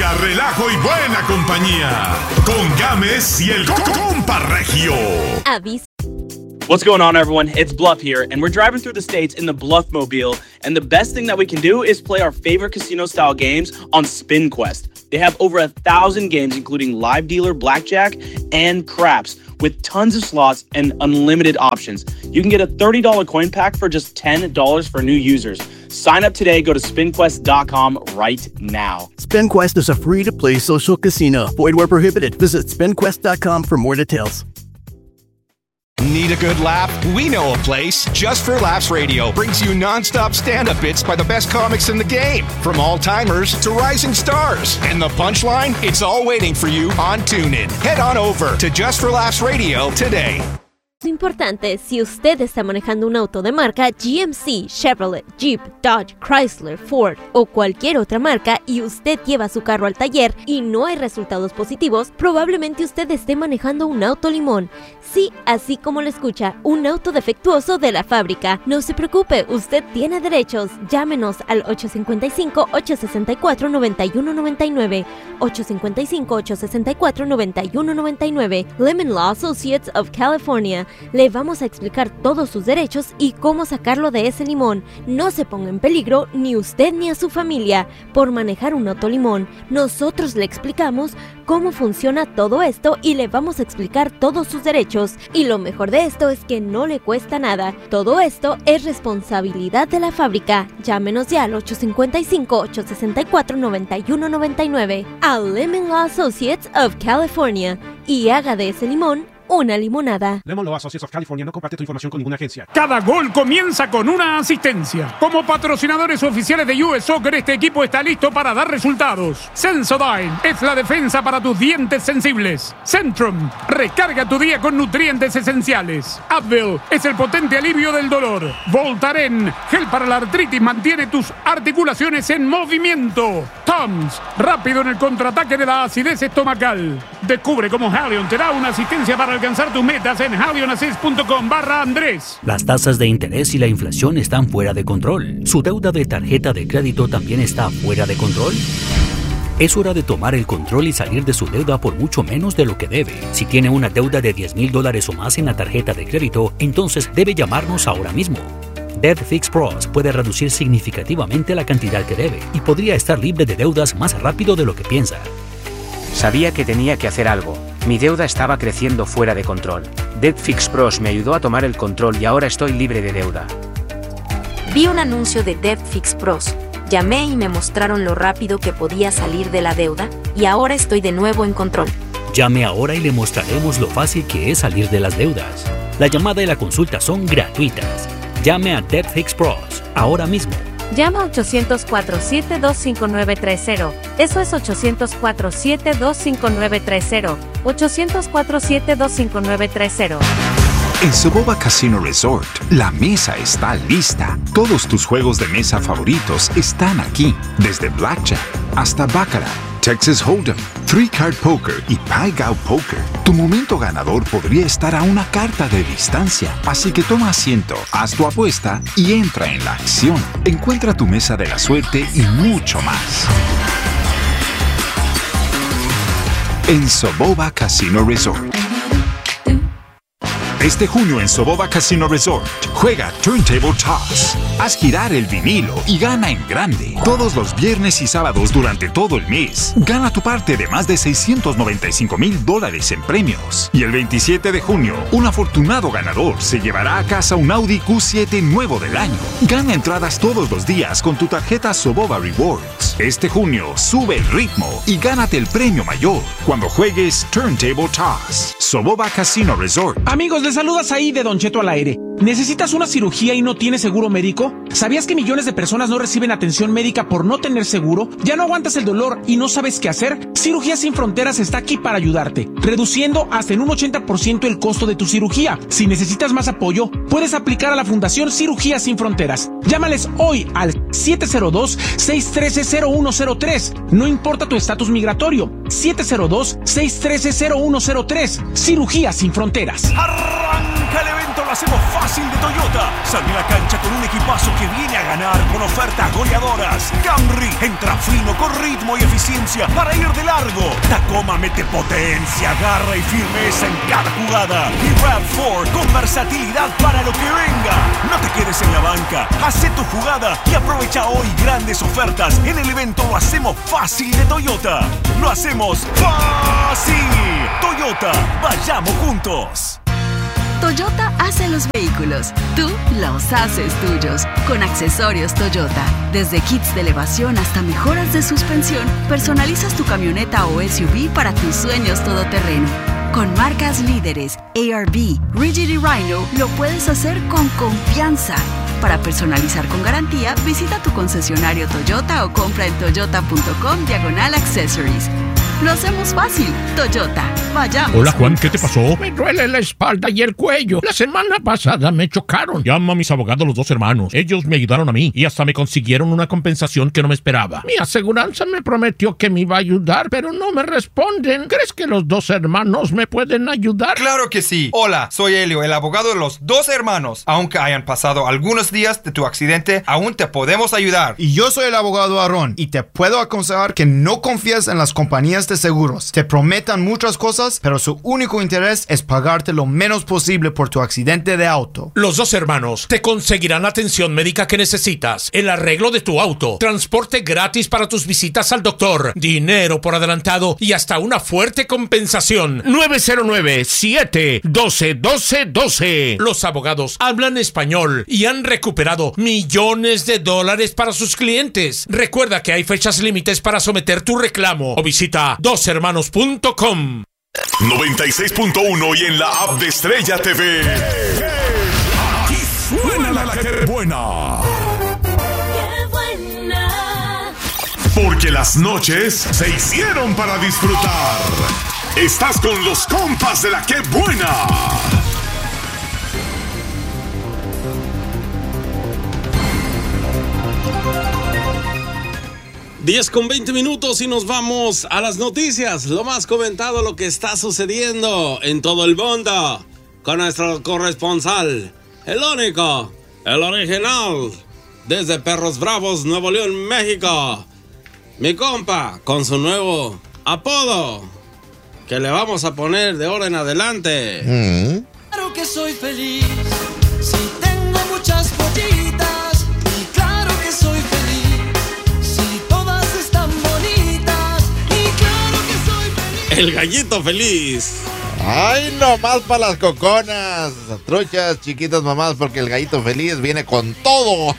música, relajo y buena compañía. Con Gámez y el Compa Regio. What's going on, everyone? It's Bluff here, and we're driving through the states in the Bluff-mobile, and the best thing that we can do is play our favorite casino-style games on SpinQuest. They have over 1,000 games, including live dealer, blackjack, and craps, with tons of slots and unlimited options. You can get a $30 coin pack for just $10 for new users. Sign up today. Go to SpinQuest.com right now. SpinQuest is a free-to-play social casino. Void where prohibited. Visit SpinQuest.com for more details. Need a good laugh? We know a place. Just for Laughs Radio brings you non-stop stand-up bits by the best comics in the game, from all-timers to rising stars. And the punchline? It's all waiting for you on TuneIn. Head on over to Just for Laughs Radio today. Importante, si usted está manejando un auto de marca GMC, Chevrolet, Jeep, Dodge, Chrysler, Ford o cualquier otra marca y usted lleva su carro al taller y no hay resultados positivos, probablemente usted esté manejando un auto limón. Sí, así como lo escucha, un auto defectuoso de la fábrica. No se preocupe, usted tiene derechos. Llámenos al 855-864-9199. 855-864-9199. Lemon Law Associates of California. Le vamos a explicar todos sus derechos y cómo sacarlo de ese limón. No se ponga en peligro ni usted ni a su familia por manejar un auto limón. Nosotros le explicamos cómo funciona todo esto y le vamos a explicar todos sus derechos. Y lo mejor de esto es que no le cuesta nada. Todo esto es responsabilidad de la fábrica. Llámenos ya al 855-864-9199 a Lemon Law Associates of California y haga de ese limón una limonada. Lemon Law Associates of California no comparte tu información con ninguna agencia. Cada gol comienza con una asistencia. Como patrocinadores oficiales de US Soccer, este equipo está listo para dar resultados. Sensodyne es la defensa para tus dientes sensibles. Centrum recarga tu día con nutrientes esenciales. Advil es el potente alivio del dolor. Voltaren, gel para la artritis, mantiene tus articulaciones en movimiento. Tums, rápido en el contraataque de la acidez estomacal. Descubre cómo Halion te da una asistencia para alcanzar tus metas en halionassist.com/Andrés. Las tasas de interés y la inflación están fuera de control. ¿Su deuda de tarjeta de crédito también está fuera de control? Es hora de tomar el control y salir de su deuda por mucho menos de lo que debe. Si tiene una deuda de $10,000 o más en la tarjeta de crédito, entonces debe llamarnos ahora mismo. Debt Fix Pros puede reducir significativamente la cantidad que debe y podría estar libre de deudas más rápido de lo que piensa. Sabía que tenía que hacer algo. Mi deuda estaba creciendo fuera de control. Debt Fix Pros me ayudó a tomar el control y ahora estoy libre de deuda. Vi un anuncio de Debt Fix Pros. Llamé y me mostraron lo rápido que podía salir de la deuda y ahora estoy de nuevo en control. Llame ahora y le mostraremos lo fácil que es salir de las deudas. La llamada y la consulta son gratuitas. Llame a Debt Fix Pros ahora mismo. Llama 800-472-5930. Eso es 800-472-5930. 800-472-5930. En Soboba Casino Resort, la mesa está lista. Todos tus juegos de mesa favoritos están aquí. Desde Blackjack hasta Baccarat, Texas Hold'em, Three Card Poker y Pai Gow Poker. Tu momento ganador podría estar a una carta de distancia. Así que toma asiento, haz tu apuesta y entra en la acción. Encuentra tu mesa de la suerte y mucho más en Soboba Casino Resort. Este junio en Soboba Casino Resort, juega Turntable Toss. Haz girar el vinilo y gana en grande. Todos los viernes y sábados durante todo el mes. Gana tu parte de más de $695,000 en premios. Y el 27 de junio, un afortunado ganador se llevará a casa un Audi Q7 nuevo del año. Gana entradas todos los días con tu tarjeta Soboba Rewards. Este junio, sube el ritmo y gánate el premio mayor cuando juegues Turntable Toss. Soboba Casino Resort. Amigos, les saludas ahí de Don Cheto al aire. ¿Necesitas una cirugía y no tienes seguro médico? ¿Sabías que millones de personas no reciben atención médica por no tener seguro? ¿Ya no aguantas el dolor y no sabes qué hacer? Cirugías Sin Fronteras está aquí para ayudarte, reduciendo hasta en un 80% el costo de tu cirugía. Si necesitas más apoyo, puedes aplicar a la Fundación Cirugías Sin Fronteras. Llámales hoy al 702-613-0103. No importa tu estatus migratorio. 702-613-0103. Cirugías Sin Fronteras. Arranca el evento, la hacemos fácil de Toyota. Sal de la cancha con un equipazo que viene a ganar con ofertas goleadoras. Camry entra fino con ritmo y eficiencia para ir de largo. Tacoma mete potencia, garra y firmeza en cada jugada. Y RAV4 con versatilidad para lo que venga. No te quedes en la banca, haz tu jugada y aprovecha hoy grandes ofertas en el evento Lo Hacemos Fácil de Toyota. Lo hacemos fácil. Toyota, vayamos juntos. Toyota hace los vehículos, tú los haces tuyos, con accesorios Toyota. Desde kits de elevación hasta mejoras de suspensión, personalizas tu camioneta o SUV para tus sueños todoterreno. Con marcas líderes, ARB, Rigid y Rhino, lo puedes hacer con confianza. Para personalizar con garantía, visita tu concesionario Toyota o compra en toyota.com/accessories. Lo hacemos fácil. Toyota. Vayamos. Hola, Juan, ¿qué te pasó? Me duele la espalda y el cuello. La semana pasada me chocaron. Llama a mis abogados, los dos hermanos. Ellos me ayudaron a mí y hasta me consiguieron una compensación que no me esperaba. Mi aseguranza me prometió que me iba a ayudar, pero no me responden. ¿Crees que los dos hermanos me pueden ayudar? ¡Claro que sí! Hola, soy Elio, el abogado de los dos hermanos. Aunque hayan pasado algunos días de tu accidente, aún te podemos ayudar. Y yo soy el abogado Aarón y te puedo aconsejar que no confíes en las compañías de seguros. Te prometan muchas cosas, pero su único interés es pagarte lo menos posible por tu accidente de auto. Los dos hermanos te conseguirán la atención médica que necesitas, el arreglo de tu auto, transporte gratis para tus visitas al doctor, dinero por adelantado y hasta una fuerte compensación. 909-712-1212. Los abogados hablan español y han recuperado millones de dólares para sus clientes. Recuerda que hay fechas límites para someter tu reclamo o visita doshermanos.com. 96.1 y en la app de Estrella TV. Aquí suena la que buena. Porque las noches se hicieron para disfrutar. Estás con los compas de la que buena. 10:20 y nos vamos a las noticias. Lo más comentado, lo que está sucediendo en todo el mundo. Con nuestro corresponsal, el único, el original, desde Perros Bravos, Nuevo León, México. Mi compa, con su nuevo apodo, que le vamos a poner de ahora en adelante. Claro que soy feliz, si tengo muchas pollitas. Y claro que soy feliz, si todas están bonitas. Y claro que soy feliz. El gallito feliz. Ay, nomás para las coconas, truchas, chiquitas mamás, porque el gallito feliz viene con todo.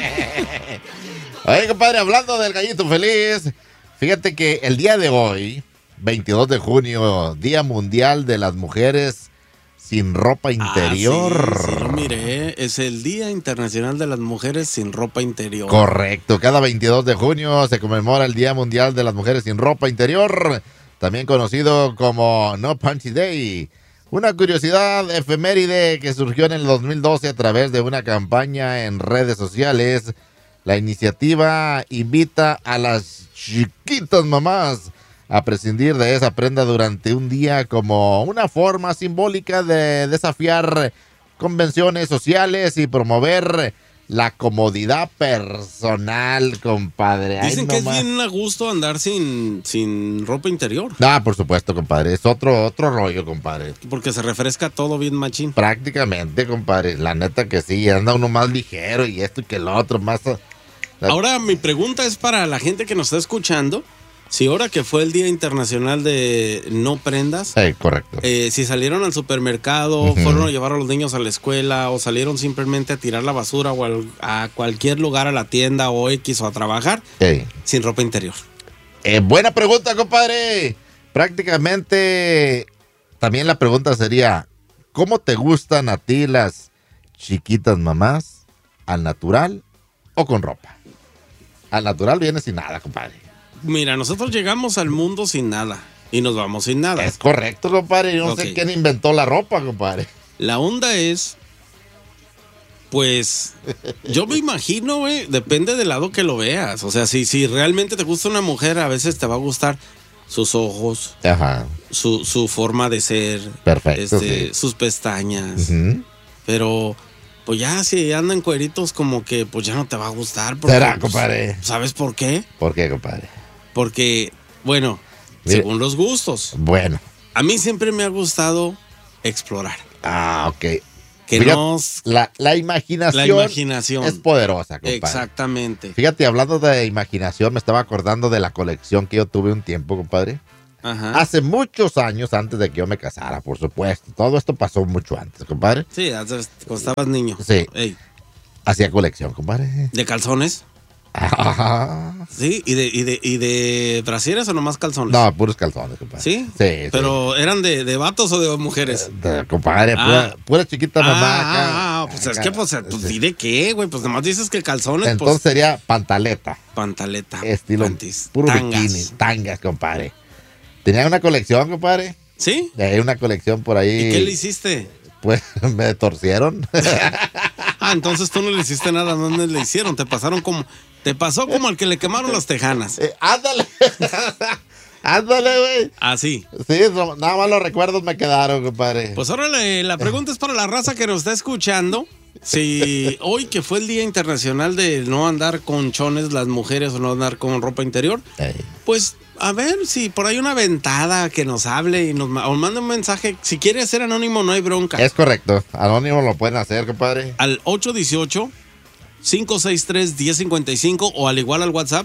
Oye, compadre, hablando del gallito feliz, fíjate que el día de hoy, 22 de junio, Día Mundial de las Mujeres sin ropa interior. Sí, lo miré. Es el Día Internacional de las Mujeres sin ropa interior. Correcto. Cada 22 de junio se conmemora el Día Mundial de las Mujeres sin ropa interior, también conocido como No Panty Day. Una curiosidad efeméride que surgió en el 2012 a través de una campaña en redes sociales. La iniciativa invita a las chiquitas mamás a prescindir de esa prenda durante un día como una forma simbólica de desafiar convenciones sociales y promover la comodidad personal, compadre. Dicen que es bien a gusto andar sin ropa interior. Ah, por supuesto, compadre. Es otro rollo, compadre. Porque se refresca todo bien machín. Prácticamente, compadre. La neta que sí, anda uno más ligero y esto y que lo otro más... Ahora, mi pregunta es para la gente que nos está escuchando. Si ahora que fue el Día Internacional de No Prendas, correcto. Si salieron al supermercado, fueron a llevar a los niños a la escuela o salieron simplemente a tirar la basura o a cualquier lugar, a la tienda o X o a trabajar, sin ropa interior. Buena pregunta, compadre. Prácticamente también la pregunta sería, ¿cómo te gustan a ti las chiquitas mamás? ¿Al natural o con ropa? Al natural viene sin nada, compadre. Mira, nosotros llegamos al mundo sin nada y nos vamos sin nada. Es correcto, compadre. Yo no sé quién inventó la ropa, compadre. La onda es, pues, yo me imagino, güey, depende del lado que lo veas. O sea, si realmente te gusta una mujer, a veces te va a gustar sus ojos, ajá, su forma de ser, perfecto, sí, sus pestañas, Pero, pues ya si andan cueritos, como que pues ya no te va a gustar. Porque, ¿Será, compadre? ¿Sabes por qué? ¿Por qué, compadre? Porque, bueno, según los gustos. Bueno. A mí siempre me ha gustado explorar. Ah, ok. Que fíjate, la imaginación es poderosa, compadre. Exactamente. Fíjate, hablando de imaginación, me estaba acordando de la colección que yo tuve un tiempo, compadre. Ajá. Hace muchos años antes de que yo me casara, por supuesto. Todo esto pasó mucho antes, compadre. Sí, cuando estabas niño. Sí. Ey. Hacía colección, compadre. ¿De calzones? Ajá. Sí, ¿y de brasieres o nomás calzones? No, puros calzones, compadre. ¿Sí? Sí. ¿Pero eran de vatos o de mujeres? Compadre, pura chiquita mamá. Pues es que, pues ¿y de qué, güey? Pues nomás dices que calzones, entonces sería pantaleta. Pantaleta. Estilo puro tangas. bikini, tangas, compadre. Tenía una colección, compadre. ¿Sí? Una colección por ahí. ¿Y qué le hiciste? Pues me torcieron. Entonces tú no le hiciste nada, no le hicieron, te pasó como al que le quemaron las tejanas. Ándale. Ándale, güey. Así. Sí, nada más los recuerdos me quedaron, compadre. Pues ahora la pregunta es para la raza que nos está escuchando. Si hoy que fue el Día Internacional de no andar con chones las mujeres o no andar con ropa interior, pues a ver si por ahí una ventada que nos hable y nos mande un mensaje. Si quiere ser anónimo, no hay bronca. Es correcto. Anónimo lo pueden hacer, compadre. Al 818-563-1055 o al igual al WhatsApp.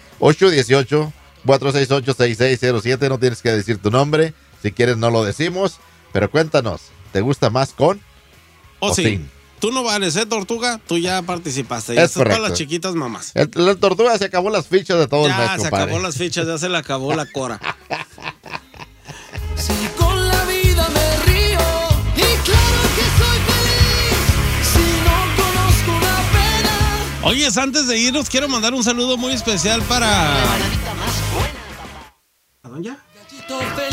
818-468-6607. No tienes que decir tu nombre. Si quieres, no lo decimos. Pero cuéntanos, ¿te gusta más con o sin? Tú no vales, Tortuga? Tú ya participaste. Es esto es para correcto. las chiquitas mamás. La Tortuga se acabó las fichas de todo el mes, Ya se compadre. acabó las fichas, ya se le acabó la cora. Si con la vida me río y claro que soy feliz, si no conozco una pena. Oyes, antes de irnos, quiero mandar un saludo muy especial para... ¿A dónde ya?